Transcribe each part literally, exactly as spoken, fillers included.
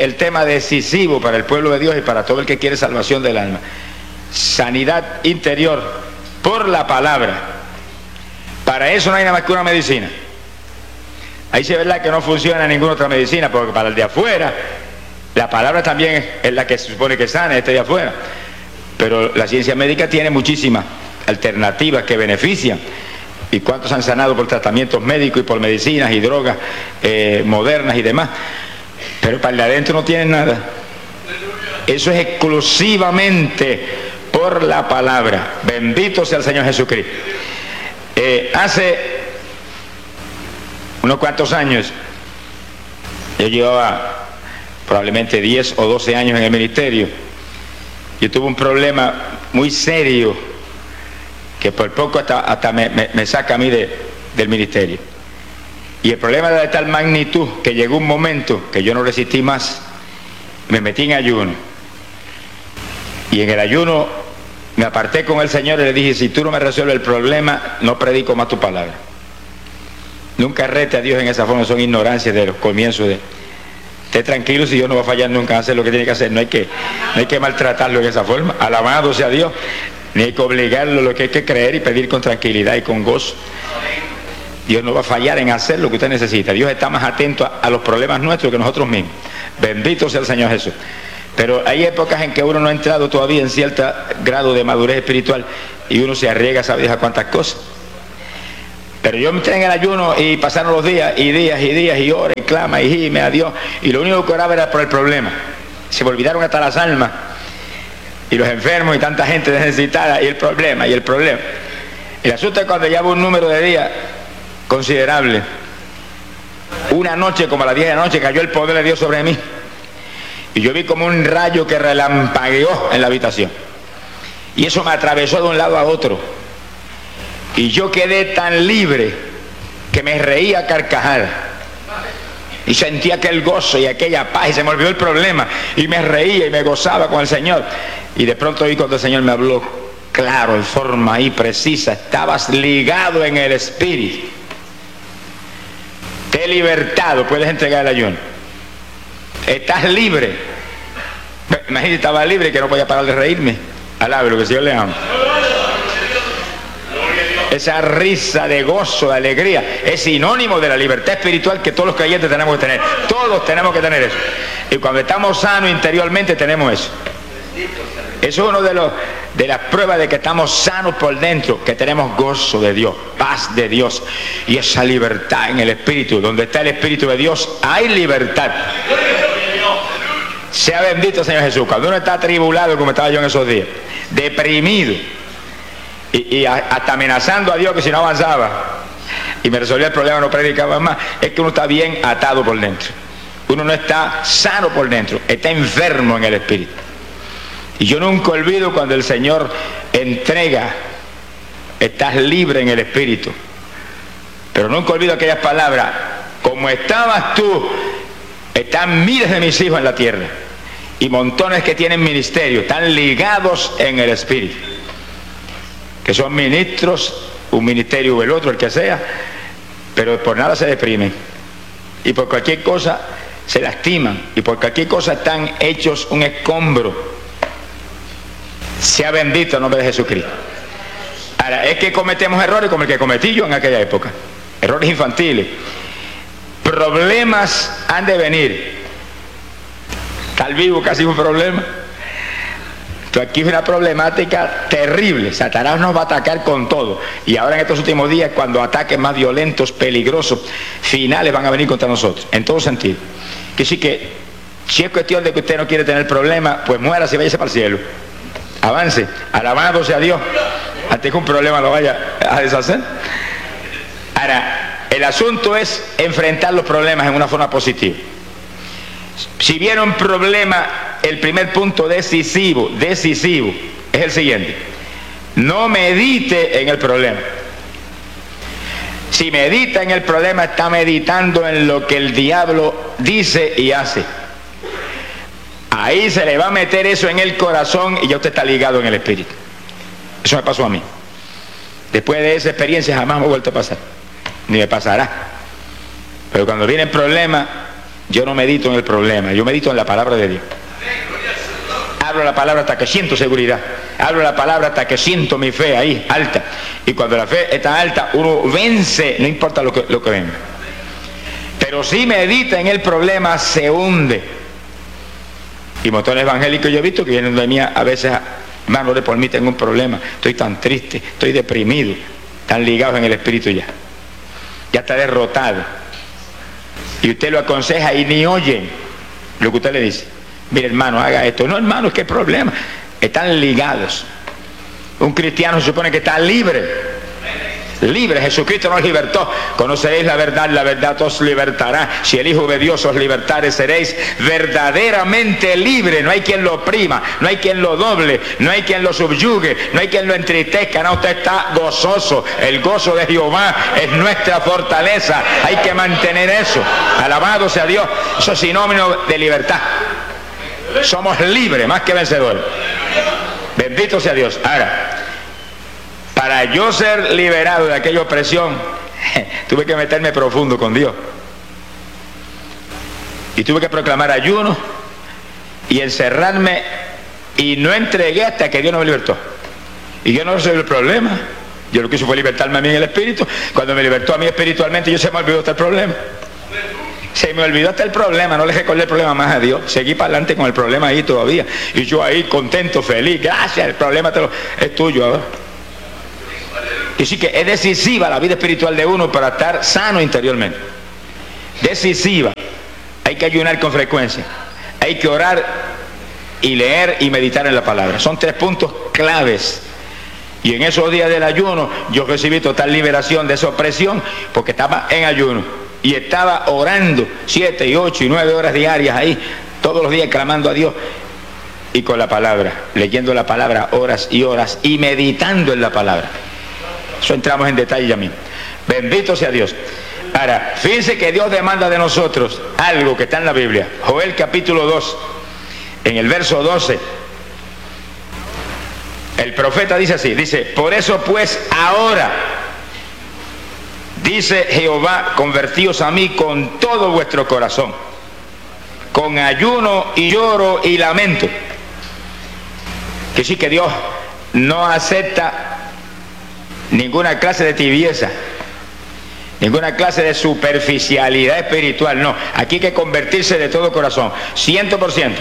el tema decisivo para el pueblo de Dios y para todo el que quiere salvación del alma. Sanidad interior por la palabra. Para eso no hay nada más que una medicina. Ahí sí es verdad que no funciona ninguna otra medicina, porque para el de afuera, la palabra también es la que se supone que sana, este de afuera. Pero la ciencia médica tiene muchísimas alternativas que benefician. ¿Y cuántos han sanado por tratamientos médicos y por medicinas y drogas eh, modernas y demás? Pero para el de adentro no tienen nada. Eso es exclusivamente por la palabra. Bendito sea el Señor Jesucristo. Eh, hace unos cuantos años, yo llevaba probablemente diez o doce años en el ministerio. Yo tuve un problema muy serio que por poco hasta, hasta me, me, me saca a mí de, del ministerio. Y el problema era de tal magnitud que llegó un momento que yo no resistí más, me metí en ayuno. Y en el ayuno me aparté con el Señor y le dije: si tú no me resuelves el problema, no predico más tu palabra. Nunca rete a Dios en esa forma, son ignorancias de los comienzos de... Esté tranquilo, si Dios no va a fallar nunca, hacer lo que tiene que hacer. No hay que, no hay que maltratarlo en esa forma. Alabado sea Dios. Ni hay que obligarlo, lo que hay que creer y pedir con tranquilidad y con gozo. Dios no va a fallar en hacer lo que usted necesita. Dios está más atento a, a los problemas nuestros que nosotros mismos. Bendito sea el Señor Jesús. Pero hay épocas en que uno no ha entrado todavía en cierto grado de madurez espiritual y uno se arriesga, sabe a cuántas cosas. Pero yo me entré en el ayuno y pasaron los días y días y días y ora y clama y gime a Dios, y lo único que oraba era por el problema. Se me olvidaron hasta las almas y los enfermos y tanta gente necesitada, y el problema y el problema. El asunto es cuando llevo un número de días considerable. Una noche, como a las diez de la noche, cayó el poder de Dios sobre mí y yo vi como un rayo que relampagueó en la habitación, y eso me atravesó de un lado a otro. Y yo quedé tan libre que me reía a carcajadas. Y sentía aquel gozo y aquella paz, y se me olvidó el problema. Y me reía y me gozaba con el Señor. Y de pronto oí cuando el Señor me habló claro, en forma ahí precisa: estabas ligado en el Espíritu. Te he libertado, puedes entregar el ayuno. Estás libre. Imagínate, estaba libre que no podía parar de reírme. Alabe lo que el Señor le ama. Esa risa de gozo, de alegría, es sinónimo de la libertad espiritual que todos los creyentes tenemos que tener. Todos tenemos que tener eso. Y cuando estamos sanos interiormente tenemos eso. Eso es uno de los de las pruebas de que estamos sanos por dentro, que tenemos gozo de Dios, paz de Dios y esa libertad en el Espíritu. Donde está el Espíritu de Dios hay libertad. Sea bendito Señor Jesús. Cuando uno está atribulado, como estaba yo en esos días, deprimido, Y, y hasta amenazando a Dios que si no avanzaba y me resolvía el problema no predicaba más, es que uno está bien atado por dentro. Uno no está sano por dentro, está enfermo en el espíritu. Y yo nunca olvido cuando el Señor entrega: estás libre en el espíritu. Pero nunca olvido aquellas palabras: como estabas tú, están miles de mis hijos en la tierra, y montones que tienen ministerio, están ligados en el espíritu, que son ministros, un ministerio o el otro, el que sea, pero por nada se deprimen, y por cualquier cosa se lastiman, y por cualquier cosa están hechos un escombro. Sea bendito el nombre de Jesucristo. Ahora, es que cometemos errores como el que cometí yo en aquella época, errores infantiles. Problemas han de venir. Estar vivo casi un problema. Aquí es una problemática terrible. Satanás nos va a atacar con todo, y ahora en estos últimos días, cuando ataques más violentos, peligrosos, finales van a venir contra nosotros, en todo sentido. Que sí, que si es cuestión de que usted no quiere tener problemas, pues muérase y váyase para el cielo, avance, alabado sea Dios, antes que un problema lo vaya a deshacer. Ahora, el asunto es enfrentar los problemas en una forma positiva. Si viene un problema, el primer punto decisivo, decisivo, es el siguiente: no medite en el problema. Si medita en el problema, está meditando en lo que el diablo dice y hace. Ahí se le va a meter eso en el corazón y ya usted está ligado en el espíritu. Eso me pasó a mí. Después de esa experiencia jamás me ha vuelto a pasar, ni me pasará. Pero cuando viene el problema, yo no medito en el problema, yo medito en la palabra de Dios. Hablo la palabra hasta que siento seguridad. Hablo la palabra hasta que siento mi fe ahí, alta. Y cuando la fe está alta, uno vence, no importa lo que, lo que venga. Pero si medita en el problema, se hunde. Y montones evangélicos yo he visto que vienen de mí a veces, hermano, ore por mí, tengo un problema, estoy tan triste, estoy deprimido, están ligados en el espíritu ya. Ya está derrotado. Y usted lo aconseja y ni oyen lo que usted le dice. Mire, hermano, haga esto. No, hermano, ¿qué problema? Están ligados. Un cristiano se supone que está libre. Libre, Jesucristo nos libertó. Conoceréis la verdad, la verdad os libertará. Si el Hijo de Dios os libertare, seréis verdaderamente libres. No hay quien lo oprima, no hay quien lo doble, no hay quien lo subyugue, no hay quien lo entristezca. No, usted está gozoso. El gozo de Jehová es nuestra fortaleza. Hay que mantener eso. Alabado sea Dios. Eso es sinónimo de libertad. Somos libres, más que vencedores. Bendito sea Dios. Ahora, para yo ser liberado de aquella opresión, tuve que meterme profundo con Dios. Y tuve que proclamar ayuno y encerrarme, y no entregué hasta que Dios no me libertó. Y yo no resolví el problema. Yo lo que hice fue libertarme a mí en el espíritu. Cuando me libertó a mí espiritualmente, yo se me olvidó hasta el problema. Se me olvidó hasta el problema, no le recordé el problema más a Dios. Seguí para adelante con el problema ahí todavía. Y yo ahí contento, feliz. Gracias, el problema te lo, es tuyo ahora. Y sí que es decisiva la vida espiritual de uno para estar sano interiormente. Decisiva. Hay que ayunar con frecuencia. Hay que orar y leer y meditar en la palabra. Son tres puntos claves. Y en esos días del ayuno yo recibí total liberación de esa opresión porque estaba en ayuno. Y estaba orando siete y ocho y nueve horas diarias ahí, todos los días clamando a Dios y con la palabra, leyendo la palabra horas y horas y meditando en la palabra. Eso entramos en detalle ya mismo. Bendito sea Dios. Ahora, fíjense que Dios demanda de nosotros algo que está en la Biblia. Joel capítulo dos, en el verso doce. El profeta dice así, dice, por eso pues ahora, dice Jehová, convertíos a mí con todo vuestro corazón, con ayuno y lloro y lamento. Que sí que Dios no acepta ninguna clase de tibieza, ninguna clase de superficialidad espiritual, no. Aquí hay que convertirse de todo corazón, ciento por ciento.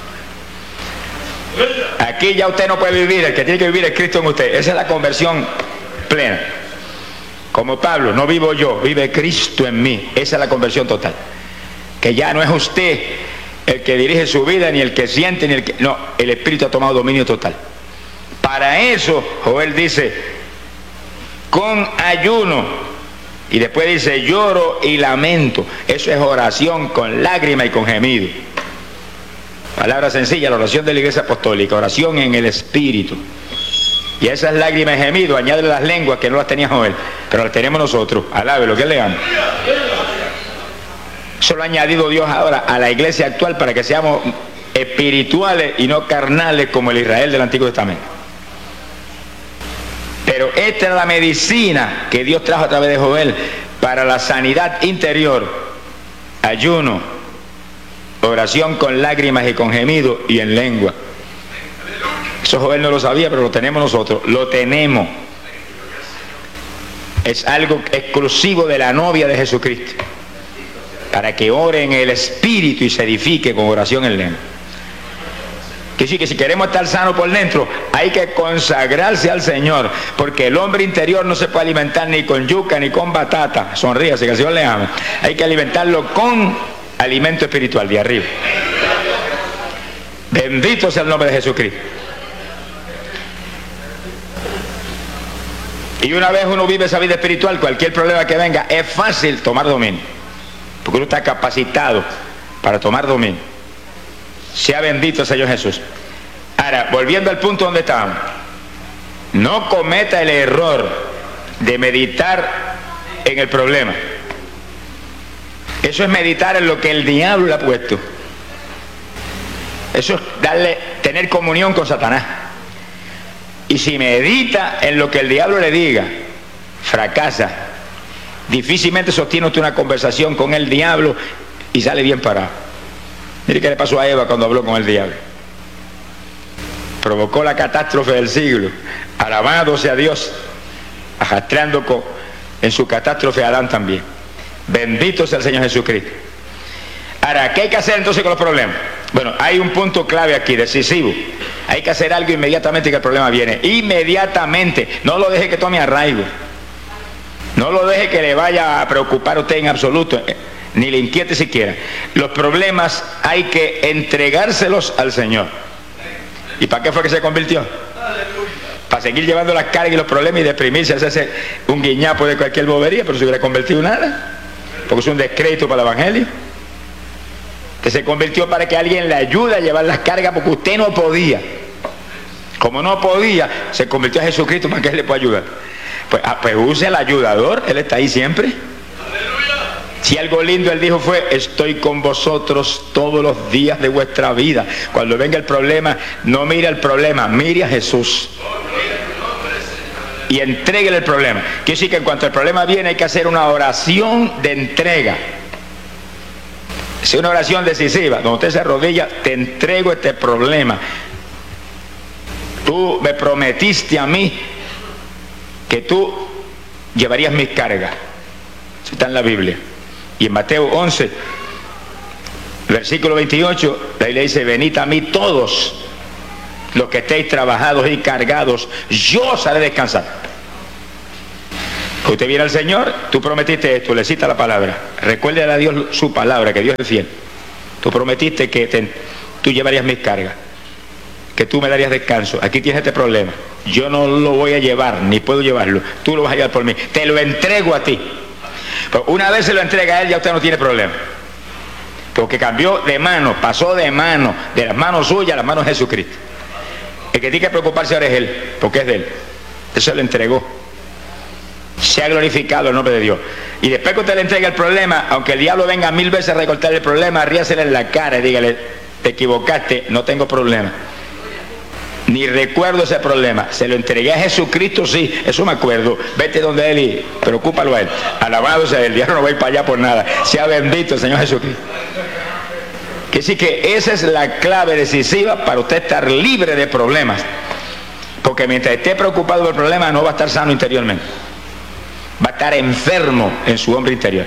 Aquí ya usted no puede vivir, el que tiene que vivir es Cristo en usted. Esa es la conversión plena. Como Pablo, no vivo yo, vive Cristo en mí. Esa es la conversión total. Que ya no es usted el que dirige su vida, ni el que siente, ni el que... No, el Espíritu ha tomado dominio total. Para eso, Joel dice, con ayuno, y después dice, lloro y lamento. Eso es oración con lágrima y con gemido. Palabra sencilla, la oración de la Iglesia Apostólica, oración en el Espíritu. Y esas lágrimas y gemidos, añade las lenguas que no las tenía Joel, pero las tenemos nosotros. Alabe lo que leamos. Eso lo ha añadido Dios ahora a la iglesia actual para que seamos espirituales y no carnales como el Israel del Antiguo Testamento. Pero esta es la medicina que Dios trajo a través de Joel para la sanidad interior: ayuno, oración con lágrimas y con gemido y en lengua. Eso Joel no lo sabía, pero lo tenemos nosotros. Lo tenemos. Es algo exclusivo de la novia de Jesucristo, para que ore en el Espíritu y se edifique con oración en lengua. Que sí, que si queremos estar sanos por dentro, hay que consagrarse al Señor, porque el hombre interior no se puede alimentar ni con yuca ni con batata. Sonríase, que el Señor le ama. Hay que alimentarlo con alimento espiritual de arriba. Bendito sea el nombre de Jesucristo. Y una vez uno vive esa vida espiritual, cualquier problema que venga, es fácil tomar dominio, porque uno está capacitado para tomar dominio. Sea bendito el Señor Jesús. Ahora, volviendo al punto donde estábamos, no cometa el error de meditar en el problema. Eso es meditar en lo que el diablo le ha puesto. Eso es darle, tener comunión con Satanás. Y si medita en lo que el diablo le diga, fracasa. Difícilmente sostiene usted una conversación con el diablo y sale bien parado. Mire qué le pasó a Eva cuando habló con el diablo. Provocó la catástrofe del siglo. Alabado sea Dios, arrastrando con, en su catástrofe a Adán también. Bendito sea el Señor Jesucristo. Ahora, ¿qué hay que hacer entonces con los problemas? Bueno, hay un punto clave aquí, decisivo. Hay que hacer algo inmediatamente que el problema viene. Inmediatamente. No lo deje que tome arraigo. No lo deje que le vaya a preocupar a usted en absoluto, ni le inquiete siquiera. Los problemas hay que entregárselos al Señor. ¿Y para qué fue que se convirtió? Para seguir llevando las cargas y los problemas y deprimirse, hacerse un guiñapo de cualquier bobería, pero se hubiera convertido en nada, porque es un descrédito para el Evangelio. Que se convirtió para que alguien le ayude a llevar las cargas, porque usted no podía. Como no podía, se convirtió a Jesucristo para que Él le pueda ayudar. Pues, ah, pues use al ayudador, Él está ahí siempre. Si algo lindo Él dijo fue: estoy con vosotros todos los días de vuestra vida. Cuando venga el problema, no mire el problema, mire a Jesús y entréguele el problema. Quiere decir que en cuanto el problema viene hay que hacer una oración de entrega. Es una oración decisiva, donde usted se arrodilla: te entrego este problema. Tú me prometiste a mí que tú llevarías mis cargas. Eso está en la Biblia. Y en Mateo once, versículo veintiocho, la Biblia dice: venid a mí todos los que estéis trabajados y cargados, yo os haré descansar. Usted viene al Señor, tú prometiste esto, le cita la palabra. Recuérdale a Dios su palabra, que Dios es fiel. Tú prometiste que te, tú llevarías mis cargas, que tú me darías descanso. Aquí tienes este problema. Yo no lo voy a llevar, ni puedo llevarlo. Tú lo vas a llevar por mí. Te lo entrego a ti. Pero una vez se lo entrega a Él, ya usted no tiene problema. Porque cambió de mano, pasó de mano, de las manos suyas a las manos de Jesucristo. El que tiene que preocuparse ahora es Él, porque es de Él. Eso se lo entregó. Se ha glorificado el nombre de Dios. Y después que usted le entrega el problema, aunque el diablo venga mil veces a recortar el problema, ríasele en la cara y dígale: te equivocaste, no tengo problema. Ni recuerdo ese problema. Se lo entregué a Jesucristo, sí, eso me acuerdo. Vete donde Él y preocúpalo a Él. Alabado sea Él, el diablo no va a ir para allá por nada. Sea bendito el Señor Jesucristo. Que sí, que esa es la clave decisiva para usted estar libre de problemas. Porque mientras esté preocupado por el problema, no va a estar sano interiormente. Va a estar enfermo en su hombre interior.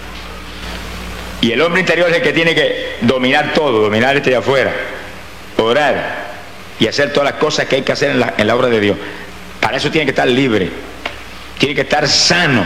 Y el hombre interior es el que tiene que dominar todo, dominar este de afuera, orar y hacer todas las cosas que hay que hacer en la, en la obra de Dios. Para eso tiene que estar libre, tiene que estar sano.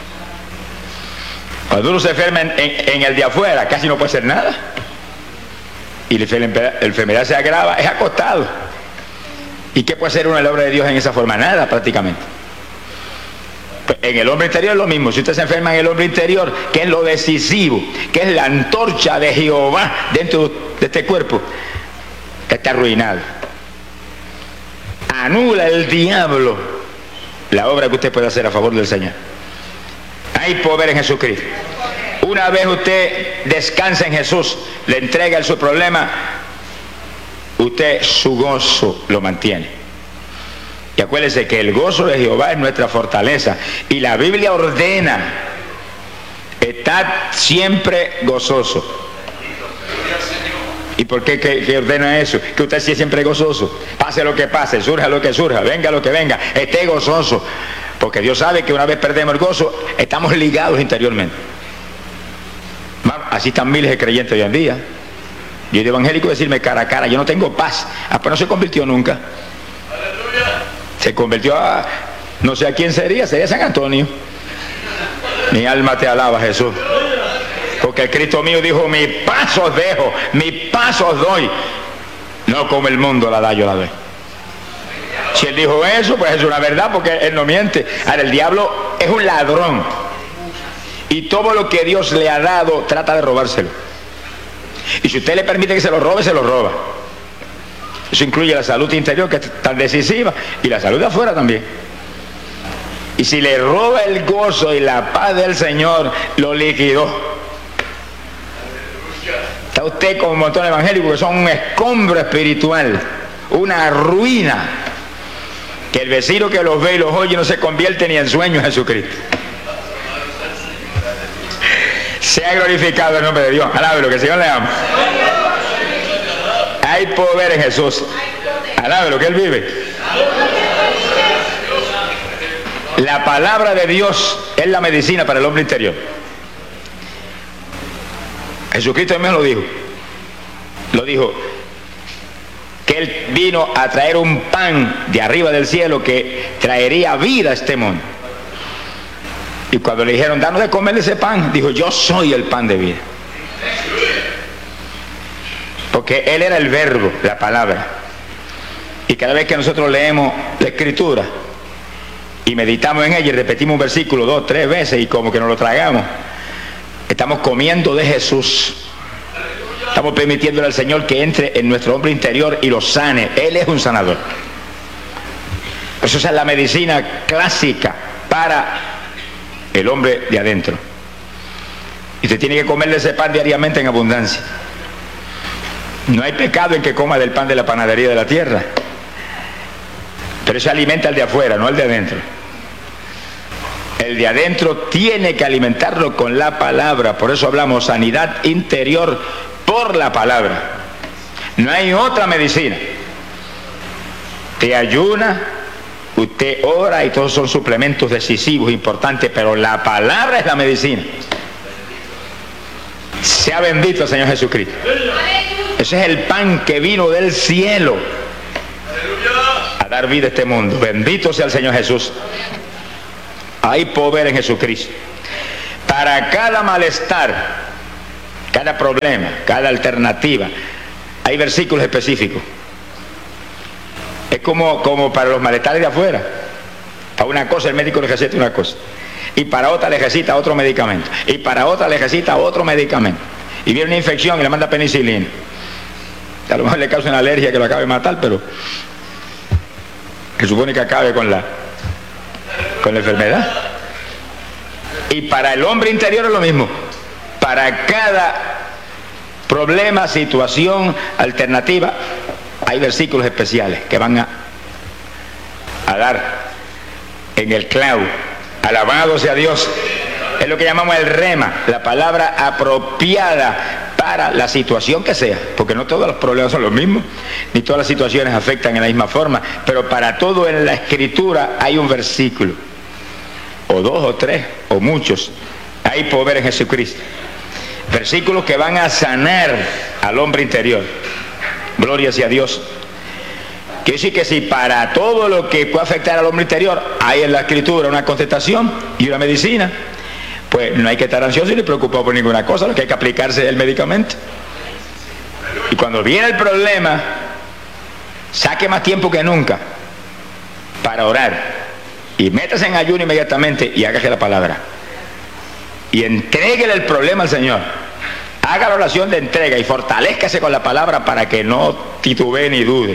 Cuando uno se enferma en, en, en el de afuera, casi no puede hacer nada. Y la enfermedad se agrava, es acostado. ¿Y qué puede hacer uno en la obra de Dios en esa forma? Nada, prácticamente. En el hombre interior es lo mismo. Si usted se enferma en el hombre interior, que es lo decisivo, que es la antorcha de Jehová dentro de este cuerpo, está arruinado. Anula el diablo la obra que usted puede hacer a favor del Señor. Hay poder en Jesucristo. Una vez usted descansa en Jesús, le entrega su problema, usted su gozo lo mantiene. Y acuérdese que el gozo de Jehová es nuestra fortaleza. Y la Biblia ordena: estad siempre gozoso. ¿Y por qué que, que ordena eso? Que usted sea siempre gozoso. Pase lo que pase, surja lo que surja, venga lo que venga, esté gozoso. Porque Dios sabe que una vez perdemos el gozo, estamos ligados interiormente. Así están miles de creyentes hoy en día. Yo de evangélico decirme cara a cara: yo no tengo paz. Ah, pues no se convirtió nunca. Se convirtió a, no sé a quién sería, sería San Antonio. Mi alma te alaba, Jesús. Porque el Cristo mío dijo: mi paz os dejo, mi paz os doy. No como el mundo la da, yo la doy. Si Él dijo eso, pues es una verdad, porque Él no miente. Ahora, el diablo es un ladrón. Y todo lo que Dios le ha dado, trata de robárselo. Y si usted le permite que se lo robe, se lo roba. Eso incluye la salud interior, que es tan decisiva, y la salud de afuera también. Y si le roba el gozo y la paz del Señor, lo liquidó. Está usted como un montón de evangélicos que son un escombro espiritual, una ruina, que el vecino que los ve y los oye no se convierte ni en sueño en Jesucristo. Sea glorificado el nombre de Dios. Alábelo, que el Señor le ama. Hay poder en Jesús. Alábelo, que Él vive. La palabra de Dios es la medicina para el hombre interior. Jesucristo también lo dijo. Lo dijo. Que Él vino a traer un pan de arriba del cielo que traería vida a este mundo. Y cuando le dijeron, danos de comer ese pan, dijo, yo soy el pan de vida. Porque Él era el verbo, la palabra. Y cada vez que nosotros leemos la Escritura y meditamos en ella y repetimos un versículo dos, tres veces y como que nos lo tragamos, estamos comiendo de Jesús. Estamos permitiéndole al Señor que entre en nuestro hombre interior y lo sane. Él es un sanador. Eso es la medicina clásica para el hombre de adentro. Y usted tiene que comerle ese pan diariamente en abundancia. No hay pecado en que coma del pan de la panadería de la tierra, pero eso alimenta al de afuera, no al de adentro. El de adentro tiene que alimentarlo con la palabra. Por eso hablamos sanidad interior por la palabra. No hay otra medicina. Te ayuna, usted ora y todos son suplementos decisivos, importantes, pero la palabra es la medicina. Sea bendito el Señor Jesucristo. Ese es el pan que vino del cielo a dar vida a este mundo. Bendito sea el Señor Jesús. Hay poder en Jesucristo. Para cada malestar, cada problema, cada alternativa, hay versículos específicos. Es como, como para los malestares de afuera. Para una cosa el médico le receta una cosa, y para otra le receta otro medicamento, y para otra le receta otro medicamento, y viene una infección y le manda penicilina. A lo mejor le causa una alergia que lo acabe de matar, pero se supone que acabe con la con la enfermedad. Y para el hombre interior es lo mismo. Para cada problema, situación, alternativa, hay versículos especiales que van a, a dar en el clavo. Alabado sea Dios. Es lo que llamamos el rema, la palabra apropiada para la situación que sea, porque no todos los problemas son los mismos, ni todas las situaciones afectan en la misma forma, pero para todo en la Escritura hay un versículo, o dos, o tres, o muchos. Hay poder en Jesucristo. Versículos que van a sanar al hombre interior. Gloria sea a Dios. Quiere decir que si para todo lo que puede afectar al hombre interior hay en la Escritura una contestación y una medicina, pues no hay que estar ansioso ni preocupado por ninguna cosa. Lo que hay que aplicarse es el medicamento. Y cuando viene el problema, saque más tiempo que nunca para orar y métase en ayuno inmediatamente y hágase la palabra y entréguele el problema al Señor. Haga la oración de entrega y fortalézcase con la palabra para que no titubee ni dude.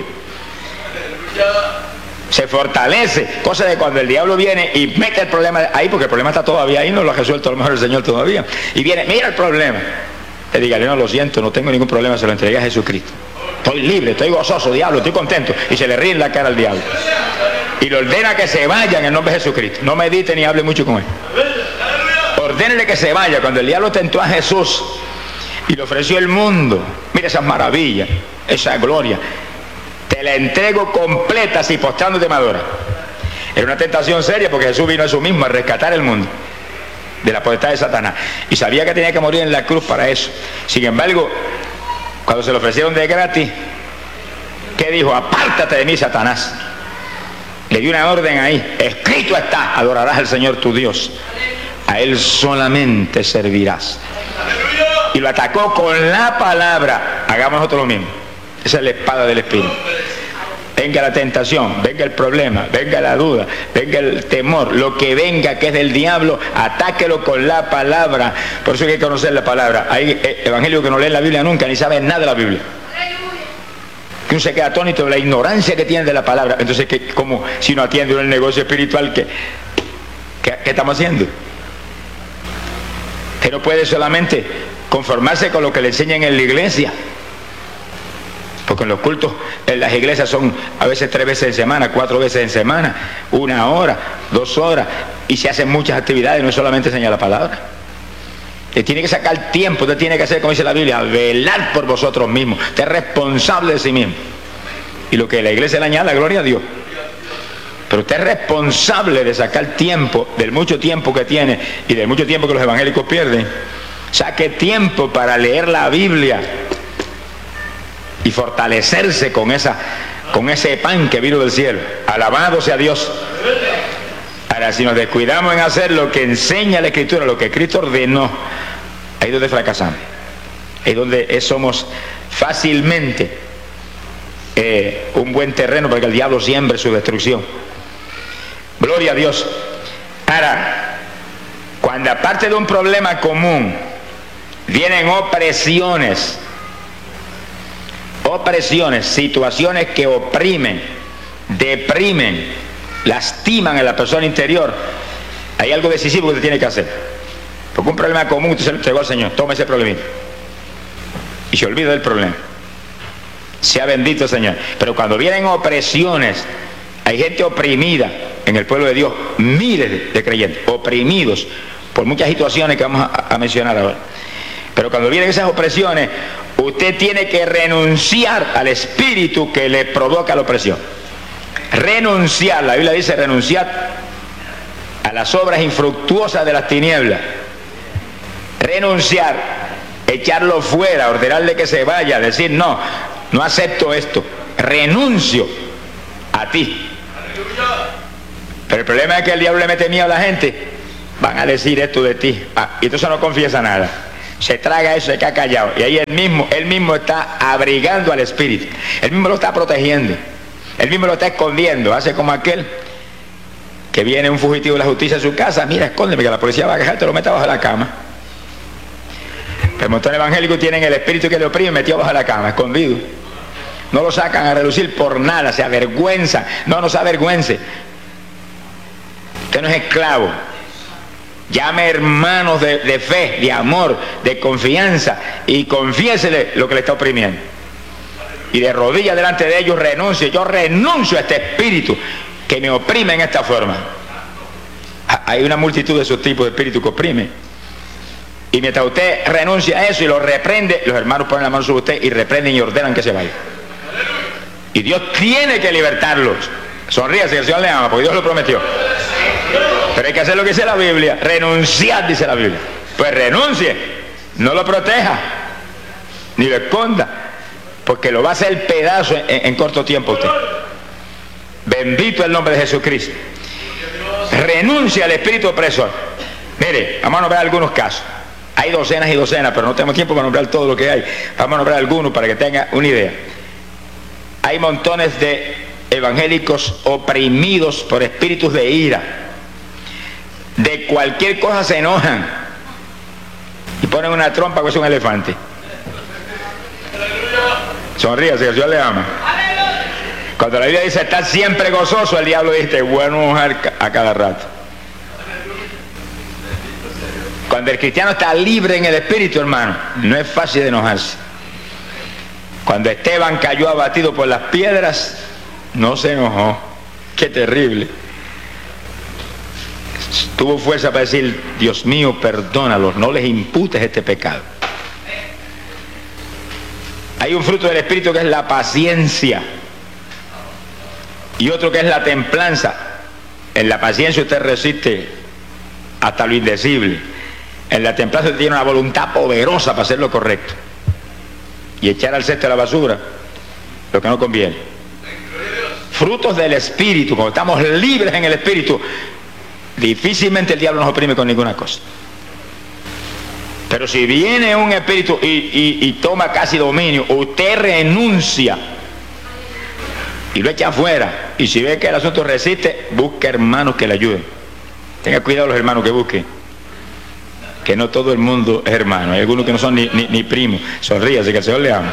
Se fortalece, cosa de cuando el diablo viene y mete el problema ahí, porque el problema está todavía ahí, no lo ha resuelto a lo mejor el Señor todavía, y viene, mira el problema, te diga, no, lo siento, no tengo ningún problema, se lo entregué a Jesucristo, estoy libre, estoy gozoso, diablo, estoy contento, y se le ríe en la cara al diablo y le ordena que se vaya en el nombre de Jesucristo. No medite ni hable mucho con él, ordénele que se vaya. Cuando el diablo tentó a Jesús y le ofreció el mundo, mira esas maravillas, esa gloria, te la entrego completa si postrándote me adoras. Era una tentación seria, porque Jesús vino a eso mismo, a rescatar el mundo de la potestad de Satanás, y sabía que tenía que morir en la cruz para eso. Sin embargo, cuando se lo ofrecieron de gratis, ¿qué dijo? Apártate de mí, Satanás. Le dio una orden ahí, escrito está, adorarás al Señor tu Dios, a Él solamente servirás. Y lo atacó con la palabra. Hagamos nosotros lo mismo. Esa es la espada del Espíritu. Venga la tentación, venga el problema, venga la duda, venga el temor, lo que venga que es del diablo, atáquelo con la palabra. Por eso hay que conocer la palabra. Hay evangélicos que no leen la Biblia nunca, ni saben nada de la Biblia. Que uno se queda atónito de la ignorancia que tiene de la palabra. Entonces, ¿qué, cómo, si no atiende el negocio espiritual, ¿qué, qué, qué estamos haciendo? Que no puede solamente conformarse con lo que le enseñan en la iglesia. Porque en los cultos, en las iglesias son a veces tres veces en semana, cuatro veces en semana, una hora, dos horas, y se hacen muchas actividades, no es solamente enseñar la palabra. Usted tiene que sacar tiempo, usted tiene que hacer, como dice la Biblia, velar por vosotros mismos. Usted es responsable de sí mismo. Y lo que la iglesia le añade, gloria a Dios. Pero usted es responsable de sacar tiempo, del mucho tiempo que tiene y del mucho tiempo que los evangélicos pierden. Saque tiempo para leer la Biblia y fortalecerse con, esa, con ese pan que vino del cielo. Alabado sea Dios. Ahora, si nos descuidamos en hacer lo que enseña la Escritura, lo que Cristo ordenó, ahí es donde fracasamos. Ahí es donde somos fácilmente eh, un buen terreno para que el diablo siembre su destrucción. Gloria a Dios. Ahora, cuando aparte de un problema común vienen opresiones, opresiones, situaciones que oprimen, deprimen, lastiman a la persona interior, hay algo decisivo que usted tiene que hacer. Porque un problema común usted se lo entregó al Señor, toma ese problemita y se olvida del problema. Sea bendito el Señor. Pero cuando vienen opresiones, hay gente oprimida en el pueblo de Dios, miles de creyentes oprimidos por muchas situaciones que vamos a, a mencionar ahora. Pero cuando vienen esas opresiones, usted tiene que renunciar al espíritu que le provoca la opresión. Renunciar, la Biblia dice renunciar a las obras infructuosas de las tinieblas. Renunciar, echarlo fuera, ordenarle que se vaya, decir no, no acepto esto, renuncio a ti. Pero el problema es que el diablo le mete miedo a la gente. Van a decir esto de ti, ah, y entonces no confiesa nada, se traga eso, se queda callado, y ahí él mismo, él mismo está abrigando al espíritu, él mismo lo está protegiendo, él mismo lo está escondiendo. Hace como aquel que viene un fugitivo de la justicia a su casa, mira, escóndeme que la policía va a agarrar, te lo mete bajo la cama. Pero montones evangélicos tienen el espíritu que le oprime metido bajo la cama, escondido. No lo sacan a relucir por nada, se avergüenzan. No, no se avergüence. Usted no es esclavo. Llame hermanos de, de fe, de amor, de confianza y confiésele lo que le está oprimiendo. Y de rodillas delante de ellos renuncie. Yo renuncio a este espíritu que me oprime en esta forma. Hay una multitud de esos tipos de espíritus que oprimen. Y mientras usted renuncia a eso y lo reprende, los hermanos ponen la mano sobre usted y reprenden y ordenan que se vaya. Y Dios tiene que libertarlos. Sonríase, que el Señor le ama, porque Dios lo prometió. Pero hay que hacer lo que dice la Biblia. Renunciar, dice la Biblia. Pues renuncie. No lo proteja. Ni lo esconda. Porque lo va a hacer pedazo en, en corto tiempo usted. Bendito el nombre de Jesucristo. Renuncia al espíritu opresor. Mire, vamos a nombrar algunos casos. Hay docenas y docenas, pero no tenemos tiempo para nombrar todo lo que hay. Vamos a nombrar algunos para que tenga una idea. Hay montones de evangélicos oprimidos por espíritus de ira. De cualquier cosa se enojan y ponen una trompa que es un elefante. Sonríase, que el Señor le ama. Cuando la Biblia dice estar siempre gozoso, el diablo dice bueno enojar a cada rato. Cuando el cristiano está libre en el espíritu, hermano, no es fácil de enojarse. Cuando Esteban cayó abatido por las piedras, no se enojó. Qué terrible. Tuvo fuerza para decir, Dios mío, perdónalos, no les imputes este pecado. Hay un fruto del espíritu que es la paciencia y otro que es la templanza. En la paciencia usted resiste hasta lo indecible. En la templanza usted tiene una voluntad poderosa para hacer lo correcto y echar al cesto de la basura lo que no conviene. Frutos del espíritu. Cuando estamos libres en el espíritu, difícilmente el diablo nos oprime con ninguna cosa. Pero si viene un espíritu y, y, y toma casi dominio, usted renuncia y lo echa afuera. Y si ve que el asunto resiste, busque hermanos que le ayuden. Tenga cuidado los hermanos que busque, que no todo el mundo es hermano. Hay algunos que no son ni, ni, ni primos. Sonríase, que el Señor le ama.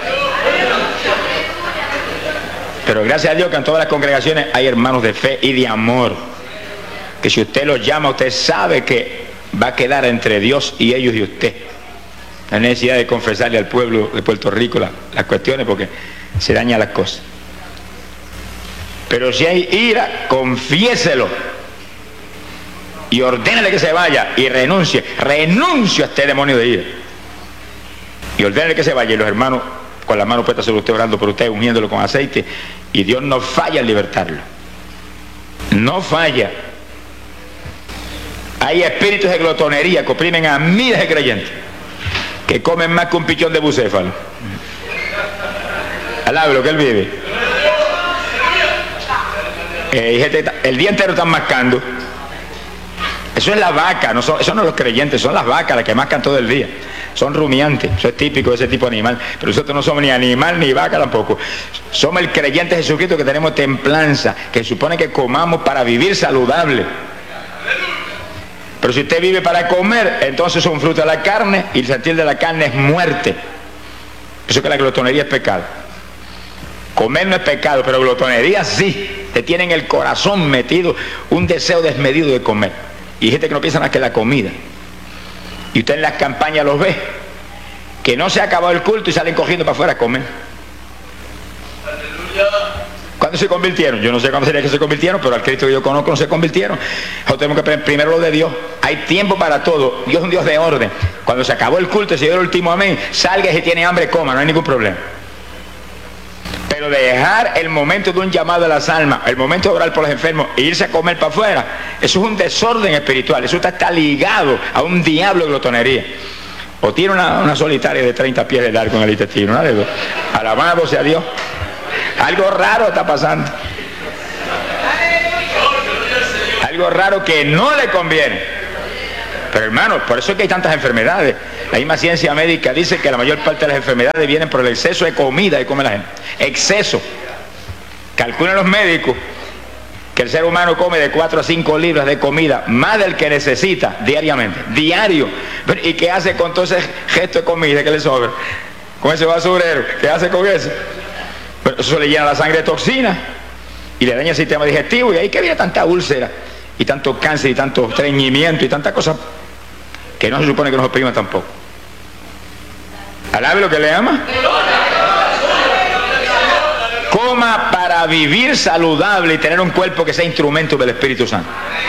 Pero gracias a Dios que en todas las congregaciones hay hermanos de fe y de amor, que si usted los llama, usted sabe que va a quedar entre Dios y ellos y usted. No hay necesidad de confesarle al pueblo de Puerto Rico la, las cuestiones, porque se dañan las cosas. Pero si hay ira, confiéselo. y ordénale que se vaya y renuncie. Renuncio a este demonio de ira. Y ordénale que se vaya. Y los hermanos con las manos puestas sobre usted, orando por usted, ungiéndolo con aceite. Y Dios no falla en libertarlo. No falla. Hay espíritus de glotonería que oprimen a miles de creyentes que comen más que un pichón de bucéfalo. Alabe lo que él vive. Eh, el día entero están mascando. Eso es la vaca, no son, eso no son los creyentes, son las vacas las que mascan todo el día. Son rumiantes, eso es típico de ese tipo de animal. Pero nosotros no somos ni animal ni vaca tampoco. Somos el creyente de Jesucristo que tenemos templanza, que supone que comamos para vivir saludable. Pero si usted vive para comer, entonces es un fruto de la carne, y el sentir de la carne es muerte. Eso que la glotonería es pecado. Comer no es pecado, pero glotonería sí. Te tiene en el corazón metido un deseo desmedido de comer. Y hay gente que no piensa más que la comida. Y usted en las campañas los ve, que no se ha acabado el culto y salen cogiendo para afuera a comer. ¿Cuándo se convirtieron? Yo no sé cuándo sería que se convirtieron, pero al Cristo que yo conozco no se convirtieron. Nosotros tenemos que primero lo de Dios. Hay tiempo para todo. Dios es un Dios de orden. Cuando se acabó el culto y se dio el último amén, salga y si tiene hambre, coma, no hay ningún problema. Pero dejar el momento de un llamado a las almas, el momento de orar por los enfermos e irse a comer para afuera, eso es un desorden espiritual. Eso está, está ligado a un diablo de glotonería. O tiene una, una solitaria de treinta pies de largo en el intestino, una de dos. Alabado sea Dios. Algo raro está pasando. Algo raro que no le conviene. Pero hermanos, por eso es que hay tantas enfermedades. La misma ciencia médica dice que la mayor parte de las enfermedades vienen por el exceso de comida que come la gente. Exceso. Calculan los médicos que el ser humano come de cuatro a cinco libras de comida, más del que necesita diariamente. Diario. ¿Y qué hace con todo ese gesto de comida que le sobra? Con ese basurero. ¿Qué hace con eso? Pero eso le llena la sangre de toxinas y le daña el sistema digestivo, y ahí que viene tanta úlcera y tanto cáncer y tanto estreñimiento y tantas cosas que no se supone que nos opriman tampoco. Alabe lo que le ama. Coma para vivir saludable y tener un cuerpo que sea instrumento del Espíritu Santo.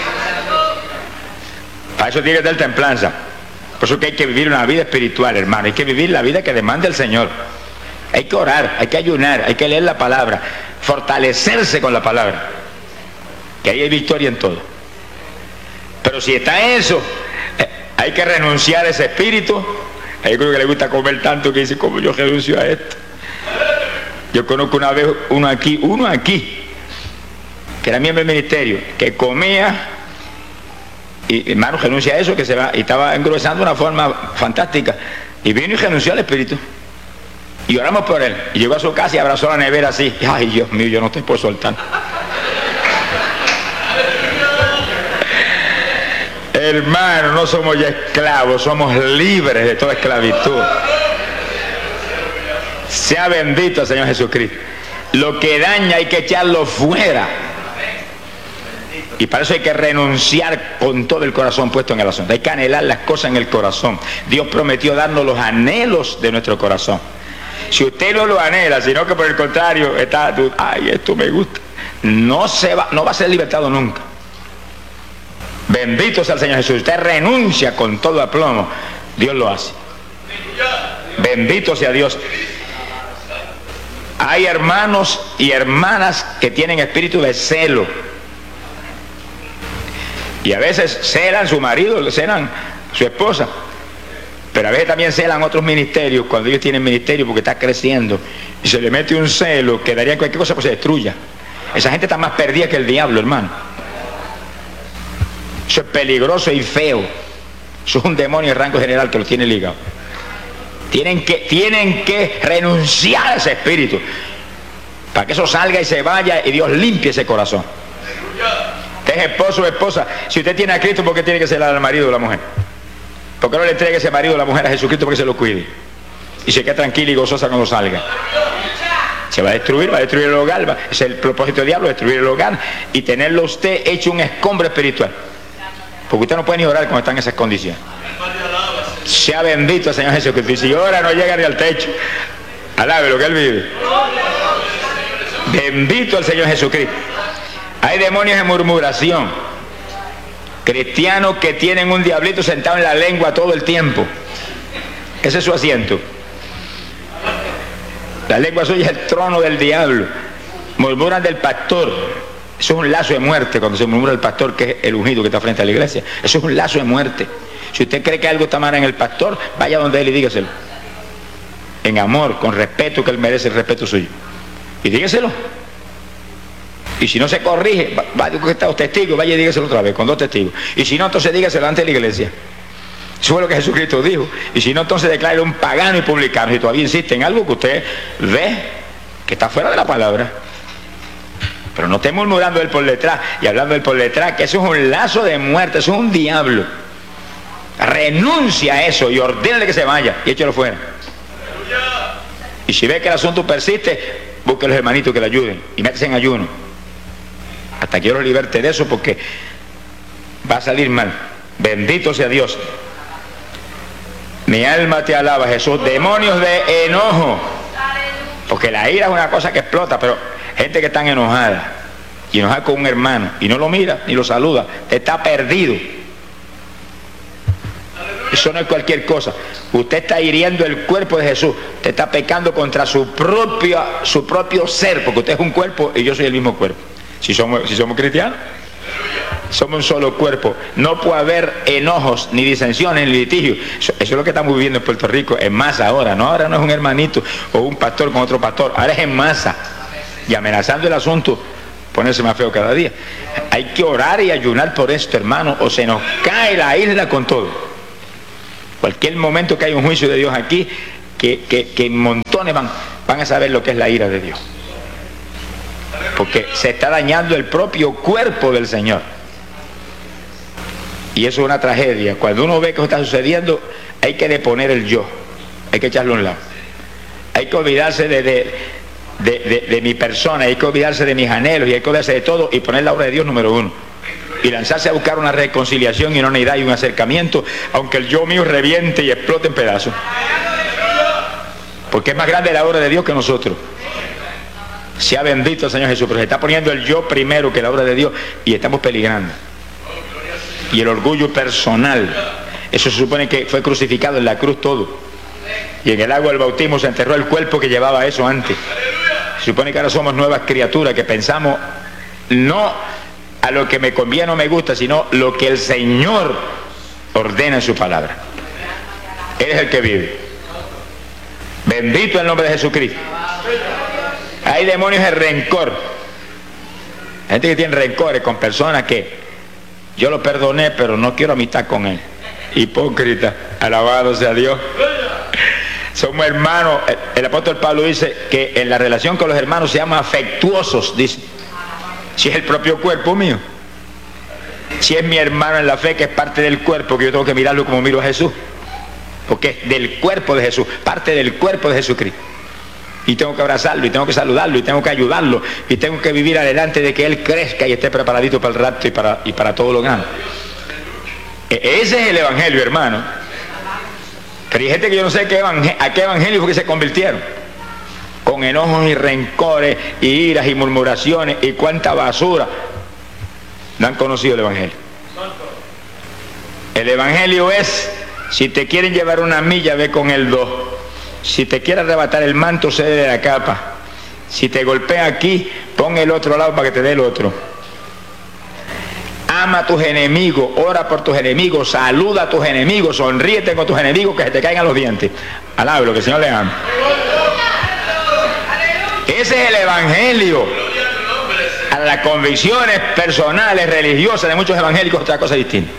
Para eso tiene que tener templanza. Por eso que hay que vivir una vida espiritual, hermano. Hay que vivir la vida que demanda el Señor. Hay que orar, hay que ayunar, hay que leer la palabra, fortalecerse con la palabra, que ahí hay victoria en todo. Pero si está eso, eh, hay que renunciar a ese espíritu. Hay uno que le gusta comer tanto que dice, ¿cómo yo renuncio a esto? Yo conozco una vez uno aquí, uno aquí, que era miembro del ministerio, que comía, y hermano, renuncia a eso, que se va, y estaba engrosando de una forma fantástica, y vino y renunció al espíritu. Y oramos por él. Y llegó a su casa y abrazó la nevera así. Ay, Dios mío, yo no estoy por soltar. Hermano, no somos ya esclavos, somos libres de toda esclavitud. Sea bendito el Señor Jesucristo. Lo que daña hay que echarlo fuera. Y para eso hay que renunciar con todo el corazón puesto en el asunto. Hay que anhelar las cosas en el corazón. Dios prometió darnos los anhelos de nuestro corazón. Si usted no lo anhela, sino que por el contrario está, ay, esto me gusta, no se va, no va a ser libertado nunca. Bendito sea el Señor Jesús. Usted renuncia con todo aplomo, Dios lo hace. Bendito sea Dios. Hay hermanos y hermanas que tienen espíritu de celo, y a veces celan su marido, celan su esposa. Pero a veces también celan otros ministerios cuando ellos tienen ministerio porque está creciendo y se le mete un celo que daría cualquier cosa pues se destruya. Esa gente está más perdida que el diablo, hermano. Eso es peligroso y feo. Eso es un demonio de rango general que los tiene ligados. Tienen que, tienen que renunciar a ese espíritu para que eso salga y se vaya y Dios limpie ese corazón. Usted es esposo o esposa. Si usted tiene a Cristo, ¿por qué tiene que celar al marido o a la mujer? ¿Por qué no le entregue ese marido o la mujer a Jesucristo porque se lo cuide? Y se quede tranquila y gozosa cuando salga. Se va a destruir, va a destruir el hogar. Va, es el propósito del diablo, destruir el hogar y tenerlo usted hecho un escombro espiritual. Porque usted no puede ni orar cuando está en esas condiciones. Sea bendito el Señor Jesucristo. Y si ora no llega ni al techo. Alabe lo que Él vive. Bendito el Señor Jesucristo. Hay demonios de murmuración. Cristianos que tienen un diablito sentado en la lengua todo el tiempo. Ese es su asiento. La lengua suya es el trono del diablo. Murmuran del pastor. Eso es un lazo de muerte cuando se murmura el pastor, que es el ungido que está frente a la iglesia. Eso es un lazo de muerte. Si usted cree que algo está mal en el pastor, vaya donde él y dígaselo. En amor, con respeto, que él merece el respeto suyo. Y dígaselo. Y si no se corrige, vaya con estos testigos, vaya y dígaselo otra vez, con dos testigos. Y si no, entonces dígaselo ante la iglesia. Eso fue lo que Jesucristo dijo. Y si no, entonces declare un pagano y publicano. Si todavía insiste en algo que usted ve que está fuera de la palabra. Pero no esté murmurando él por detrás y hablando él por detrás, que eso es un lazo de muerte, eso es un diablo. Renuncia a eso y ordénale que se vaya y échalo fuera. Y si ve que el asunto persiste, busque a los hermanitos que le ayuden y métese en ayuno hasta que yo los liberte de eso, porque va a salir mal. Bendito sea Dios. Mi alma te alaba, Jesús. Demonios de enojo, porque la ira es una cosa que explota, pero gente que está enojada y enojada con un hermano y no lo mira ni lo saluda, está perdido. Eso no es cualquier cosa. Usted está hiriendo el cuerpo de Jesús. Usted está pecando contra su propio, su propio ser, porque usted es un cuerpo y yo soy el mismo cuerpo. Si somos, si somos cristianos, somos un solo cuerpo. No puede haber enojos, ni disensiones, ni litigios. Eso, eso es lo que estamos viviendo en Puerto Rico, en masa ahora. No, ahora no es un hermanito o un pastor con otro pastor. Ahora es en masa. Y amenazando el asunto, ponerse más feo cada día. Hay que orar y ayunar por esto, hermano, o se nos cae la isla con todo. Cualquier momento que haya un juicio de Dios aquí, que, que, que montones van, van a saber lo que es la ira de Dios. Porque se está dañando el propio cuerpo del Señor. Y eso es una tragedia. Cuando uno ve que eso está sucediendo, hay que deponer el yo. Hay que echarlo a un lado. Hay que olvidarse de... de De, de, de mi persona, hay que olvidarse de mis anhelos y hay que olvidarse de todo y poner la obra de Dios número uno y lanzarse a buscar una reconciliación y una unidad y un acercamiento, aunque el yo mío reviente y explote en pedazos, porque es más grande la obra de Dios que nosotros. Sea bendito el Señor Jesús, pero se está poniendo el yo primero que la obra de Dios y estamos peligrando. Y el orgullo personal, eso se supone que fue crucificado en la cruz todo, y en el agua del bautismo se enterró el cuerpo que llevaba eso antes. Se supone que ahora somos nuevas criaturas que pensamos no a lo que me conviene o me gusta, sino lo que el Señor ordena en su palabra. Él es el que vive. Bendito el nombre de Jesucristo. Hay demonios de rencor. Gente que tiene rencores con personas que yo lo perdoné, pero no quiero amistad con él. Hipócrita. Alabado sea Dios. Somos hermanos. El apóstol Pablo dice que en la relación con los hermanos se llama afectuosos, dice. Si es el propio cuerpo mío, si es mi hermano en la fe, que es parte del cuerpo, que yo tengo que mirarlo como miro a Jesús, porque es del cuerpo de Jesús, parte del cuerpo de Jesucristo, y tengo que abrazarlo y tengo que saludarlo y tengo que ayudarlo y tengo que vivir adelante de que él crezca y esté preparadito para el rapto y para, y para todo lo grande. Ese es el evangelio, hermano. Pero hay gente que yo no sé qué a qué evangelio fue que se convirtieron, con enojos y rencores y iras y murmuraciones y cuánta basura. No han conocido el evangelio. El evangelio es: si te quieren llevar una milla, ve con el dos. Si te quiere arrebatar el manto, cede de la capa. Si te golpea aquí, pon el otro lado para que te dé el otro. Ama a tus enemigos, ora por tus enemigos, saluda a tus enemigos, sonríete con tus enemigos, que se te caigan los dientes. Alábelo, que el Señor le ama. Ese es el evangelio. A las convicciones personales, religiosas de muchos evangélicos, otra cosa distinta.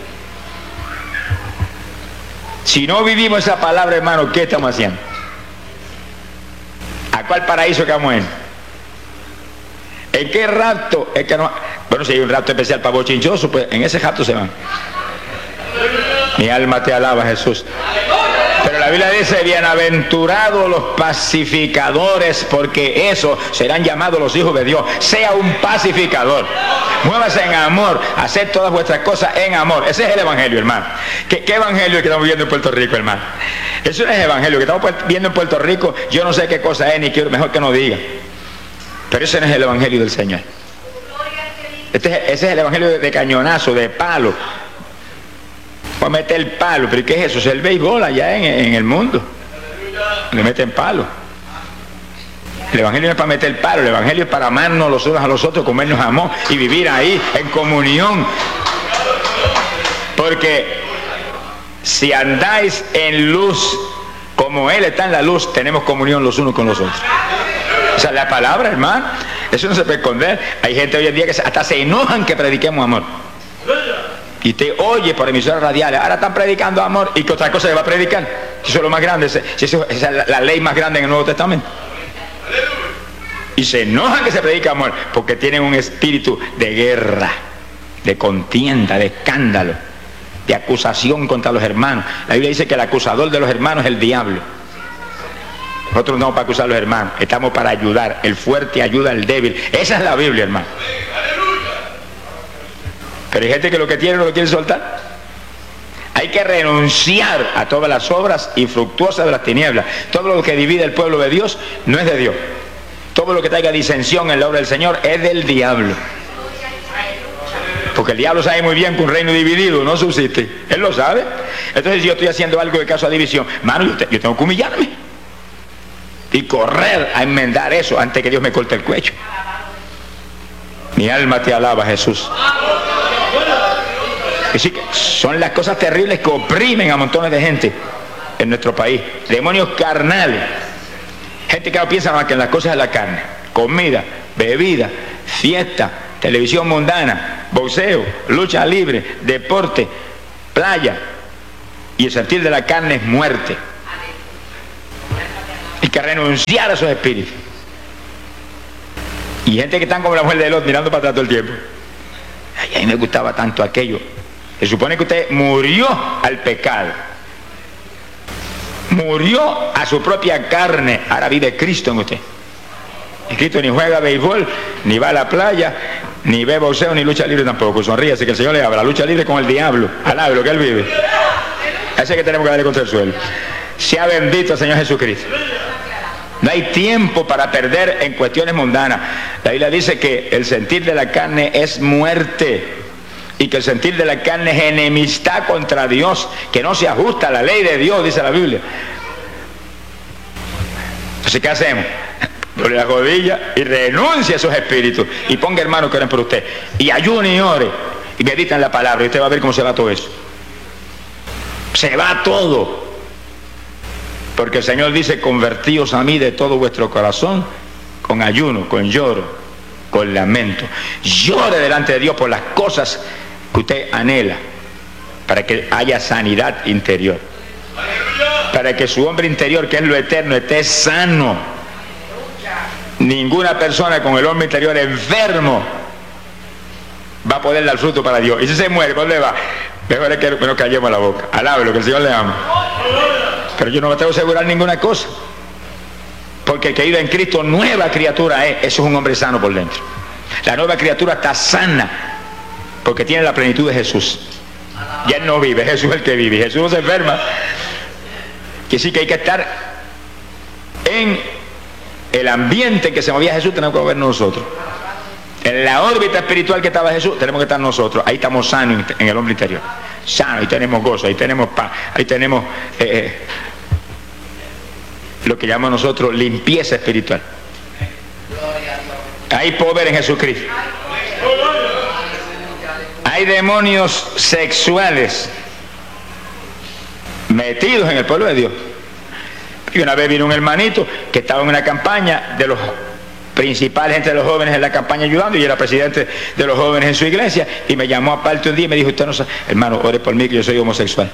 Si no vivimos esa palabra, hermano, ¿qué estamos haciendo? ¿A cuál paraíso que vamos en? ¿En qué rapto? Es que no... Bueno, si hay un rapto especial para bochinchosos, pues en ese rapto se van. Mi alma te alaba, Jesús. Pero la Biblia dice: bienaventurados los pacificadores, porque esos serán llamados los hijos de Dios. Sea un pacificador. Muévase en amor, hacer todas vuestras cosas en amor. Ese es el evangelio, hermano. ¿Qué, qué evangelio que estamos viendo en Puerto Rico, hermano? Eso no es evangelio que estamos viendo en Puerto Rico. Yo no sé qué cosa es, ni quiero, mejor que no diga. Pero ese no es el evangelio del Señor. Este es, ese es el evangelio de, de cañonazo, de palo, fue a meter el palo. ¿Pero qué es eso? Es el béisbol allá en, en el mundo. Le meten palo. El evangelio no es para meter el palo, el evangelio es para amarnos los unos a los otros, comernos amor y vivir ahí en comunión. Porque si andáis en luz como Él está en la luz, tenemos comunión los unos con los otros. O sea, la palabra, hermano, eso no se puede esconder. Hay gente hoy en día que hasta se enojan que prediquemos amor. Y te oye por emisoras radiales, ahora están predicando amor, y que otra cosa se va a predicar. Si eso es lo más grande, si eso es la, la ley más grande en el Nuevo Testamento. Y se enojan que se predica amor, porque tienen un espíritu de guerra, de contienda, de escándalo, de acusación contra los hermanos. La Biblia dice que el acusador de los hermanos es el diablo. Nosotros no vamos para acusar a los hermanos, estamos para ayudar. El fuerte ayuda al débil. Esa es la Biblia, hermano. Pero hay gente que lo que tiene no lo quiere soltar. Hay que renunciar a todas las obras infructuosas de las tinieblas. Todo lo que divide el pueblo de Dios no es de Dios. Todo lo que traiga disensión en la obra del Señor es del diablo. Porque el diablo sabe muy bien que un reino dividido no subsiste. Él lo sabe. Entonces, si yo estoy haciendo algo de caso a división, mano, yo, te, yo tengo que humillarme y correr a enmendar eso antes que Dios me corte el cuello. Mi alma te alaba, Jesús. Es decir, que son las cosas terribles que oprimen a montones de gente en nuestro país. Demonios carnales. Gente que no piensa más que en las cosas de la carne. Comida, bebida, fiesta, televisión mundana, boxeo, lucha libre, deporte, playa. Y el sentir de la carne es muerte. Hay que renunciar a esos espíritus. Y gente que están como la mujer de Lot mirando para atrás todo el tiempo. Ay, a mí me gustaba tanto aquello. Se supone que usted murió al pecado. Murió a su propia carne. Ahora vive Cristo en usted. Y Cristo ni juega béisbol, ni va a la playa, ni ve boxeo, ni lucha libre tampoco. Sonríase que el Señor le habla. La lucha libre con el diablo. Alabe lo que Él vive. A ese que tenemos que darle contra el suelo. Sea bendito el Señor Jesucristo. No hay tiempo para perder en cuestiones mundanas. La Biblia dice que el sentir de la carne es muerte. Y que el sentir de la carne es enemistad contra Dios, que no se ajusta a la ley de Dios, dice la Biblia. Entonces, ¿qué hacemos? Doble la rodilla y renuncia a esos espíritus. Y ponga hermanos que oren por usted. Y ayune y ore. Y medita en la palabra. Y usted va a ver cómo se va todo eso. Se va todo. Porque el Señor dice, convertíos a mí de todo vuestro corazón, con ayuno, con lloro, con lamento. Llore delante de Dios por las cosas que usted anhela, para que haya sanidad interior, para que su hombre interior, que es lo eterno, esté sano. Ninguna persona con el hombre interior enfermo va a poder dar fruto para Dios. Y si se muere, ¿por dónde va? Mejor es que nos callemos la boca. Alábelo, que el Señor le ama. Pero yo no me tengo que asegurar ninguna cosa, porque el que vive en Cristo, nueva criatura es. Eso es un hombre sano por dentro. La nueva criatura está sana porque tiene la plenitud de Jesús. Ya Él no vive, Jesús es el que vive. Jesús no se enferma. Que sí que hay que estar en el ambiente en que se movía Jesús. Tenemos que movernos nosotros. En la órbita espiritual que estaba Jesús, tenemos que estar nosotros. Ahí estamos sanos en el hombre interior. Sanos, ahí tenemos gozo, ahí tenemos paz, ahí tenemos eh, lo que llamamos nosotros limpieza espiritual. Hay poder en Jesucristo. Hay demonios sexuales metidos en el pueblo de Dios. Y una vez vino un hermanito que estaba en una campaña de los principales entre los jóvenes en la campaña ayudando, y era presidente de los jóvenes en su iglesia, y me llamó aparte un día y me dijo, usted no sabe, hermano, ore por mí que yo soy homosexual.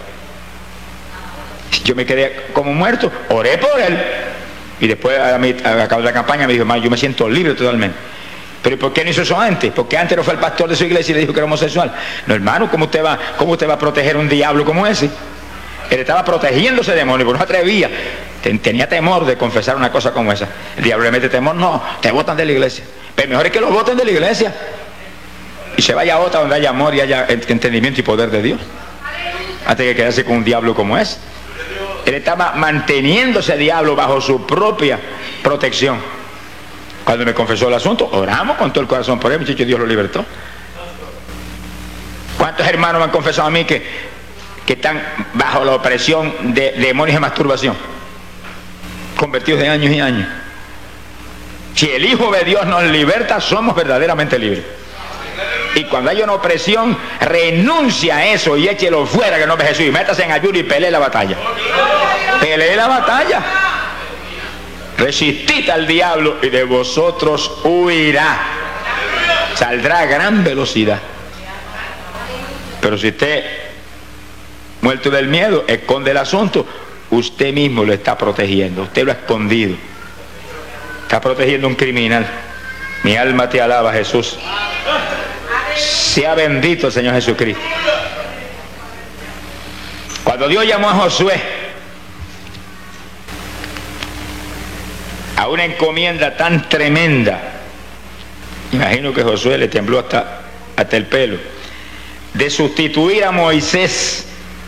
Yo me quedé como muerto, oré por él, y después a, mí, a cabo de la campaña me dijo, hermano, yo me siento libre totalmente. Pero ¿por qué no hizo eso antes? Porque antes no fue el pastor de su iglesia y le dijo que era homosexual. No, hermano, ¿cómo usted va, cómo usted va a proteger a un diablo como ese? Él estaba protegiendo ese demonio, pero no atrevía. Tenía temor de confesar una cosa como esa. El diablo le mete temor, no, te botan de la iglesia. Pero mejor es que lo voten de la iglesia y se vaya a otra donde haya amor y haya entendimiento y poder de Dios, antes que quedarse con un diablo como ese. Él estaba manteniendo ese diablo bajo su propia protección. Cuando me confesó el asunto, oramos con todo el corazón por él, muchachos, Dios lo libertó. ¿Cuántos hermanos me han confesado a mí que que están bajo la opresión de demonios de masturbación, convertidos de años y años. Si el Hijo de Dios nos liberta, somos verdaderamente libres. Y cuando hay una opresión, renuncia a eso y échelo fuera, que no es Jesús, y métase en ayuno y pelee la batalla. Pelee la batalla. Resistid al diablo y de vosotros huirá. Saldrá a gran velocidad. Pero si usted, muerto del miedo, esconde el asunto, usted mismo lo está protegiendo. Usted lo ha escondido. Está protegiendo a un criminal. Mi alma te alaba, Jesús. Sea bendito el Señor Jesucristo. Cuando Dios llamó a Josué a una encomienda tan tremenda, imagino que Josué le tembló hasta, hasta el pelo, de sustituir a Moisés,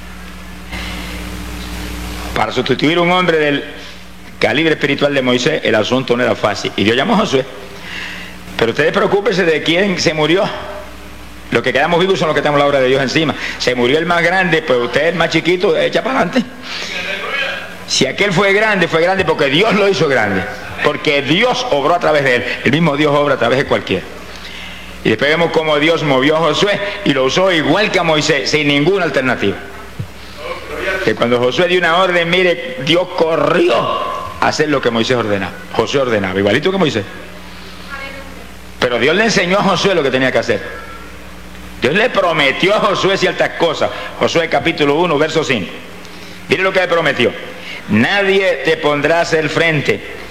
para sustituir a un hombre del calibre espiritual de Moisés, el asunto no era fácil. Y Dios llamó a Josué. Pero ustedes preocúpense de quién se murió. Los que quedamos vivos son los que tenemos la obra de Dios encima. Se murió el más grande, pues usted el más chiquito, echa para adelante. Si aquel fue grande, fue grande porque Dios lo hizo grande. Porque Dios obró a través de él. El mismo Dios obra a través de cualquiera. Y después vemos cómo Dios movió a Josué y lo usó igual que a Moisés, sin ninguna alternativa. Que cuando Josué dio una orden, mire, Dios corrió a hacer lo que Moisés ordenaba. Josué ordenaba, igualito que Moisés. Pero Dios le enseñó a Josué lo que tenía que hacer. Dios le prometió a Josué ciertas cosas. Josué capítulo uno, verso cinco. Mire lo que le prometió. Nadie te pondrá a hacer frente